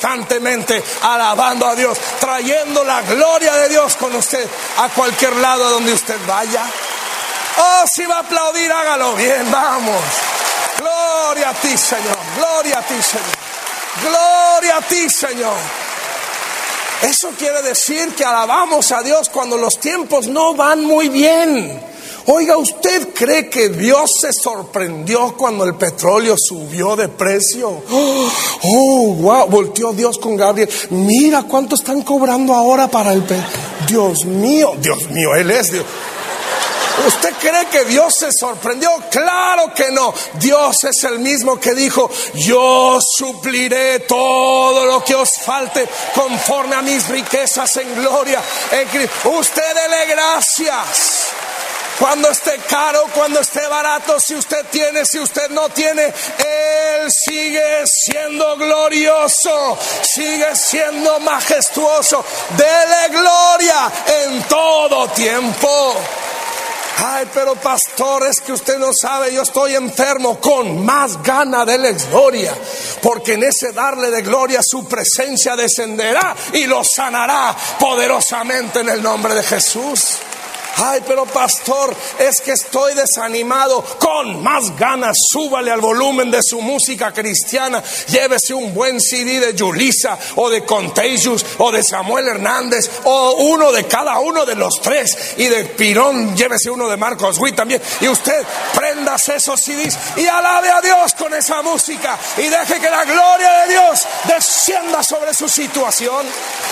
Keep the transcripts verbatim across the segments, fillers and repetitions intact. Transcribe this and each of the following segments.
constantemente alabando a Dios, trayendo la gloria de Dios con usted a cualquier lado donde usted vaya. Oh, si va a aplaudir, hágalo bien, vamos. Gloria a ti, Señor, gloria a ti, Señor, gloria a ti, Señor. Eso quiere decir que alabamos a Dios cuando los tiempos no van muy bien. Oiga, ¿usted cree que Dios se sorprendió cuando el petróleo subió de precio? Oh, oh, wow, volteó Dios con Gabriel. Mira cuánto están cobrando ahora para el petróleo. Dios mío, Dios mío, Él es Dios. ¿Usted cree que Dios se sorprendió? Claro que no. Dios es el mismo que dijo: yo supliré todo lo que os falte conforme a mis riquezas en gloria en Cristo. Usted dele gracias. Cuando esté caro, cuando esté barato, si usted tiene, si usted no tiene, Él sigue siendo glorioso, sigue siendo majestuoso. Dele gloria en todo tiempo. Ay, pero pastor, es que usted no sabe, yo estoy enfermo. Con más gana dele gloria, porque en ese darle de gloria su presencia descenderá y lo sanará poderosamente en el nombre de Jesús. Ay, pero pastor, es que estoy desanimado. Con más ganas, súbale al volumen de su música cristiana. Llévese un buen C D de Yulisa o de Contagious o de Samuel Hernández, o uno de cada uno de los tres. Y de Pirón, llévese uno de Marcos Witt también. Y usted préndase esos C Ds y alabe a Dios con esa música. Y deje que la gloria de Dios descienda sobre su situación.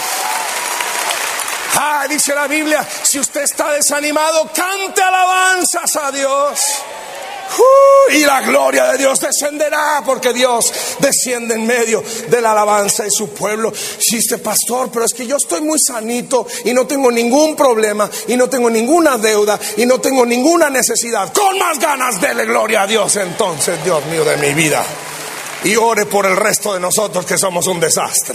Ah, dice la Biblia, si usted está desanimado, cante alabanzas a Dios. Uh, y la gloria de Dios descenderá, porque Dios desciende en medio de la alabanza de su pueblo. Si dice, pastor, pero es que yo estoy muy sanito y no tengo ningún problema y no tengo ninguna deuda y no tengo ninguna necesidad. Con más ganas dele gloria a Dios entonces, Dios mío de mi vida. Y ore por el resto de nosotros que somos un desastre.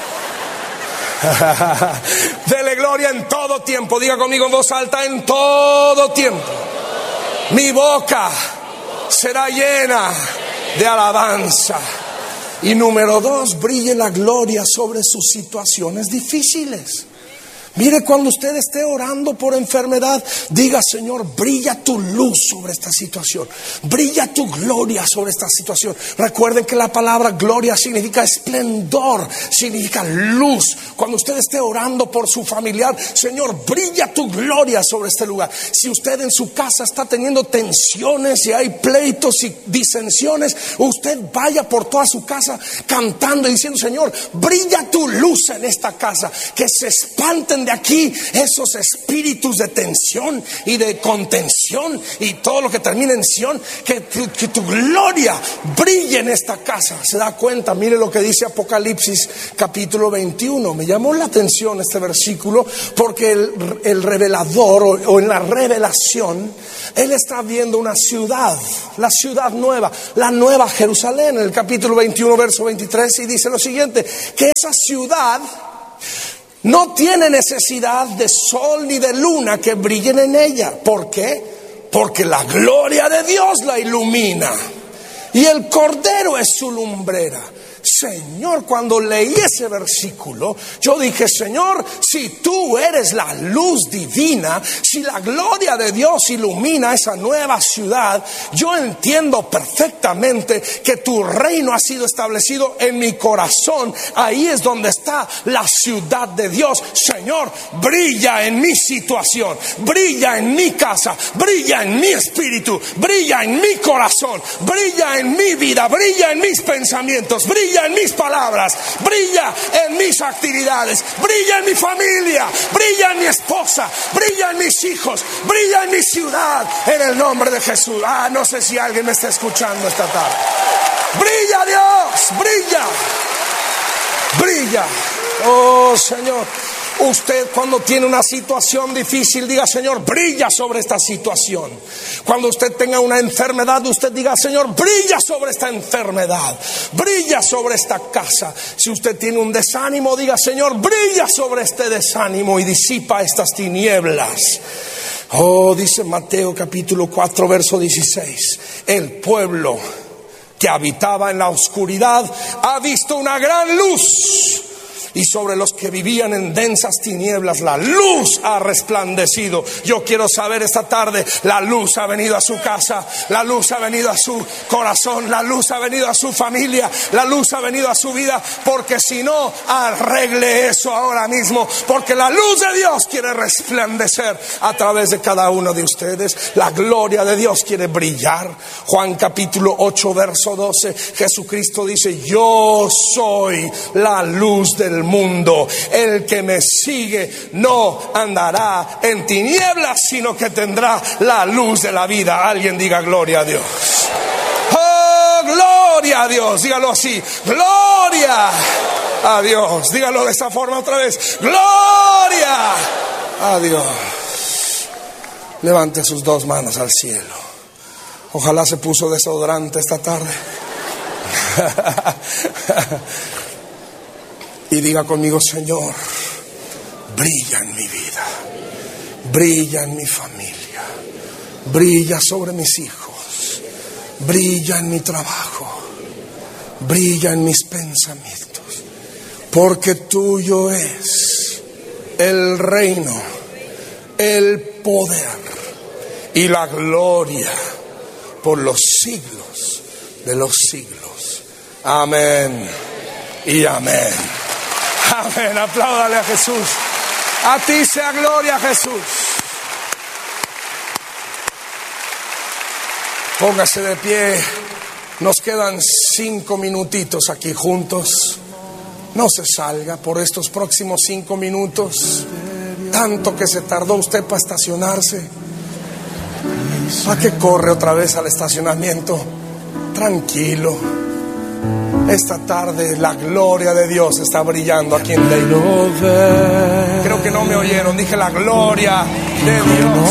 Dele gloria en todo tiempo. Diga conmigo en voz alta: en todo tiempo mi boca será llena de alabanza. Y número dos, brille la gloria sobre sus situaciones difíciles. Mire, cuando usted esté orando por enfermedad, diga: Señor, brilla tu luz sobre esta situación, brilla tu gloria sobre esta situación. Recuerden que la palabra gloria significa esplendor, significa luz. Cuando usted esté orando por su familiar, Señor, brilla tu gloria sobre este lugar. Si usted en su casa está teniendo tensiones y hay pleitos y disensiones, usted vaya por toda su casa cantando y diciendo: Señor, brilla tu luz en esta casa, que se espanten de aquí esos espíritus de tensión y de contención y todo lo que termina en sion. Que tu, que tu gloria brille en esta casa. ¿Se da cuenta? Mire lo que dice Apocalipsis capítulo veintiuno. Me llamó la atención este versículo porque el, el revelador o, o en la revelación, él está viendo una ciudad, la ciudad nueva, la nueva Jerusalén, en el capítulo veintiuno verso veintitrés, y dice lo siguiente: que esa ciudad no tiene necesidad de sol ni de luna que brillen en ella. ¿Por qué? Porque la gloria de Dios la ilumina y el Cordero es su lumbrera. Señor, cuando leí ese versículo, yo dije: Señor, si tú eres la luz divina, si la gloria de Dios ilumina esa nueva ciudad, yo entiendo perfectamente que tu reino ha sido establecido en mi corazón. Ahí es donde está la ciudad de Dios. Señor, brilla en mi situación, brilla en mi casa, brilla en mi espíritu, brilla en mi corazón, brilla en mi vida, brilla en mis pensamientos, brilla en mis palabras, brilla en mis actividades, brilla en mi familia, brilla en mi esposa, brilla en mis hijos, brilla en mi ciudad, en el nombre de Jesús. Ah, no sé si alguien me está escuchando esta tarde. Brilla Dios, brilla, brilla. Oh Señor, usted cuando tiene una situación difícil, diga: Señor, brilla sobre esta situación. Cuando usted tenga una enfermedad, usted diga: Señor, brilla sobre esta enfermedad, brilla sobre esta casa. Si usted tiene un desánimo, diga: Señor, brilla sobre este desánimo y disipa estas tinieblas. Oh, dice Mateo capítulo cuatro verso dieciséis: el pueblo que habitaba en la oscuridad ha visto una gran luz. Y sobre los que vivían en densas tinieblas la luz ha resplandecido. Yo quiero saber esta tarde, la luz ha venido a su casa, la luz ha venido a su corazón, la luz ha venido a su familia, la luz ha venido a su vida. Porque si no, arregle eso ahora mismo, porque la luz de Dios quiere resplandecer a través de cada uno de ustedes. La gloria de Dios quiere brillar. Juan capítulo ocho verso doce, Jesucristo dice: yo soy la luz del mundo. El que me sigue no andará en tinieblas, sino que tendrá la luz de la vida. Alguien diga gloria a Dios. Oh, gloria a Dios. Dígalo así: gloria a Dios. Dígalo de esta forma otra vez: gloria a Dios. Levante sus dos manos al cielo. Ojalá se puso desodorante esta tarde. Y diga conmigo: Señor, brilla en mi vida, brilla en mi familia, brilla sobre mis hijos, brilla en mi trabajo, brilla en mis pensamientos, porque tuyo es el reino, el poder y la gloria por los siglos de los siglos. Amén y amén. Amén. Apláudale a Jesús. A ti sea gloria, Jesús. Póngase de pie. Nos quedan cinco minutitos aquí juntos. No se salga por estos próximos cinco minutos. Tanto que se tardó usted para estacionarse. ¿Para qué corre otra vez al estacionamiento? Tranquilo. Esta tarde la gloria de Dios está brillando aquí en Leyland. Creo que no me oyeron. Dije la gloria de Dios.